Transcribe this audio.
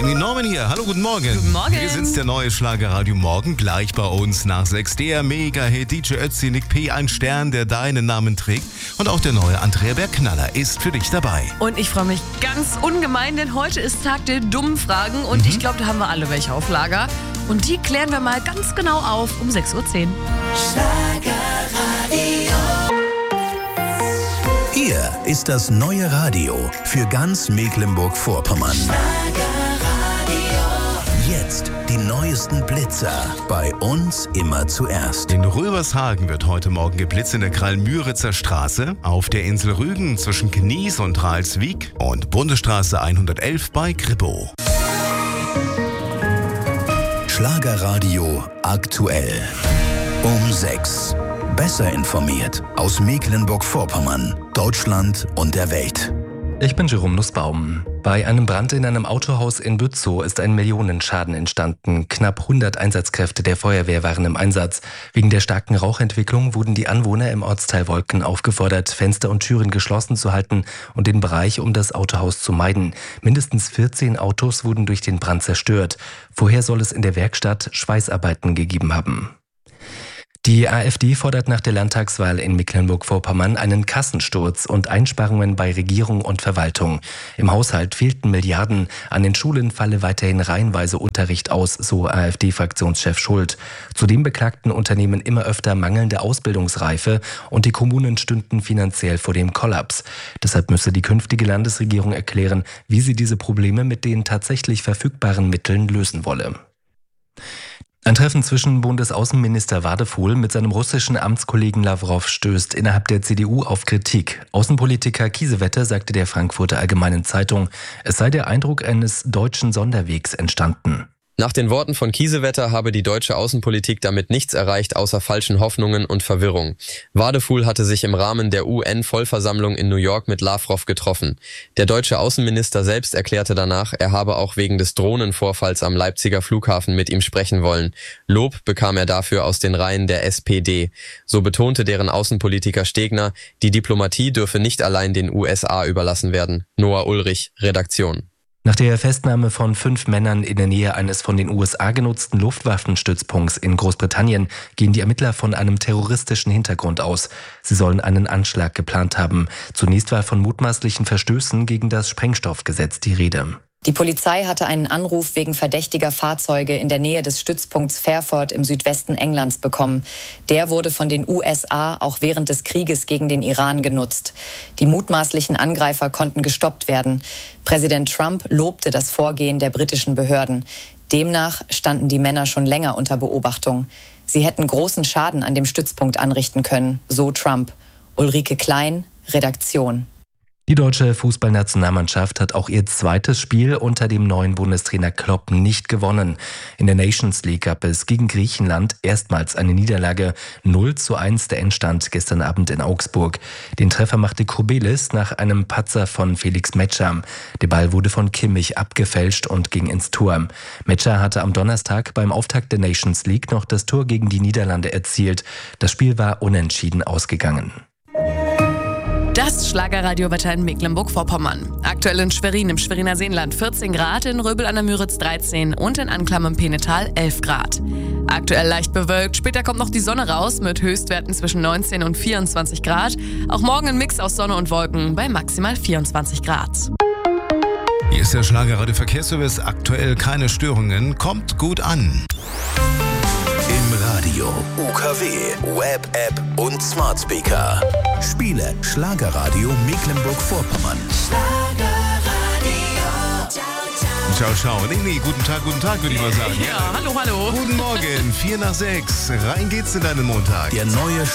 Amy Norman hier. Hallo, guten Morgen. Guten Morgen. Wir sind's, der neue Schlagerradio Morgen. Gleich bei uns nach 6. Der Mega-Hit DJ Ötzi, Nick P. Ein Stern, der deinen Namen trägt. Und auch der neue Andrea Berg-Knaller ist für dich dabei. Und ich freue mich ganz ungemein, denn heute ist Tag der dummen Fragen. Und ich glaube, da haben wir alle welche auf Lager. Und die klären wir mal ganz genau auf um 6.10 Uhr. Schlagerradio. Hier ist das neue Radio für ganz Mecklenburg-Vorpommern. Jetzt die neuesten Blitzer. Bei uns immer zuerst. In Röbershagen wird heute Morgen geblitzt in der Krallen-Müritzer Straße, auf der Insel Rügen zwischen Knies und Ralswiek und Bundesstraße 111 bei Grippow. Schlagerradio aktuell. Um 6. Besser informiert aus Mecklenburg-Vorpommern, Deutschland und der Welt. Ich bin Jerome Nussbaum. Bei einem Brand in einem Autohaus in Bützow ist ein Millionenschaden entstanden. Knapp 100 Einsatzkräfte der Feuerwehr waren im Einsatz. Wegen der starken Rauchentwicklung wurden die Anwohner im Ortsteil Wolken aufgefordert, Fenster und Türen geschlossen zu halten und den Bereich um das Autohaus zu meiden. Mindestens 14 Autos wurden durch den Brand zerstört. Vorher soll es in der Werkstatt Schweißarbeiten gegeben haben. Die AfD fordert nach der Landtagswahl in Mecklenburg-Vorpommern einen Kassensturz und Einsparungen bei Regierung und Verwaltung. Im Haushalt fehlten Milliarden, an den Schulen falle weiterhin reihenweise Unterricht aus, so AfD-Fraktionschef Schult. Zudem beklagten Unternehmen immer öfter mangelnde Ausbildungsreife und die Kommunen stünden finanziell vor dem Kollaps. Deshalb müsse die künftige Landesregierung erklären, wie sie diese Probleme mit den tatsächlich verfügbaren Mitteln lösen wolle. Ein Treffen zwischen Bundesaußenminister Wadefuhl mit seinem russischen Amtskollegen Lawrow stößt innerhalb der CDU auf Kritik. Außenpolitiker Kiesewetter sagte der Frankfurter Allgemeinen Zeitung, es sei der Eindruck eines deutschen Sonderwegs entstanden. Nach den Worten von Kiesewetter habe die deutsche Außenpolitik damit nichts erreicht außer falschen Hoffnungen und Verwirrung. Wadefuhl hatte sich im Rahmen der UN-Vollversammlung in New York mit Lawrow getroffen. Der deutsche Außenminister selbst erklärte danach, er habe auch wegen des Drohnenvorfalls am Leipziger Flughafen mit ihm sprechen wollen. Lob bekam er dafür aus den Reihen der SPD. So betonte deren Außenpolitiker Stegner, die Diplomatie dürfe nicht allein den USA überlassen werden. Noah Ulrich, Redaktion. Nach der Festnahme von 5 Männern in der Nähe eines von den USA genutzten Luftwaffenstützpunkts in Großbritannien gehen die Ermittler von einem terroristischen Hintergrund aus. Sie sollen einen Anschlag geplant haben. Zunächst war von mutmaßlichen Verstößen gegen das Sprengstoffgesetz die Rede. Die Polizei hatte einen Anruf wegen verdächtiger Fahrzeuge in der Nähe des Stützpunkts Fairford im Südwesten Englands bekommen. Der wurde von den USA auch während des Krieges gegen den Iran genutzt. Die mutmaßlichen Angreifer konnten gestoppt werden. Präsident Trump lobte das Vorgehen der britischen Behörden. Demnach standen die Männer schon länger unter Beobachtung. Sie hätten großen Schaden an dem Stützpunkt anrichten können, so Trump. Ulrike Klein, Redaktion. Die deutsche Fußballnationalmannschaft hat auch ihr zweites Spiel unter dem neuen Bundestrainer Klopp nicht gewonnen. In der Nations League gab es gegen Griechenland erstmals eine Niederlage. 0:1 der Endstand gestern Abend in Augsburg. Den Treffer machte Kobelis nach einem Patzer von Felix Metscher. Der Ball wurde von Kimmich abgefälscht und ging ins Tor. Metscher hatte am Donnerstag beim Auftakt der Nations League noch das Tor gegen die Niederlande erzielt. Das Spiel war unentschieden ausgegangen. Das Schlagerradiowetter in Mecklenburg-Vorpommern. Aktuell in Schwerin im Schweriner Seenland 14 Grad, in Röbel an der Müritz 13 und in Anklam im Penetal 11 Grad. Aktuell leicht bewölkt, später kommt noch die Sonne raus mit Höchstwerten zwischen 19 und 24 Grad. Auch morgen ein Mix aus Sonne und Wolken bei maximal 24 Grad. Hier ist der Schlagerradio-Verkehrsservice. Aktuell keine Störungen. Kommt gut an. Im Radio, UKW, Web-App und Smart Speaker. Spiele Schlagerradio Mecklenburg-Vorpommern. Ciao, ciao. Nee, guten Tag, würde ich mal sagen. Ja, hallo. Guten Morgen, 5:45. Rein geht's in deinen Montag. Der neue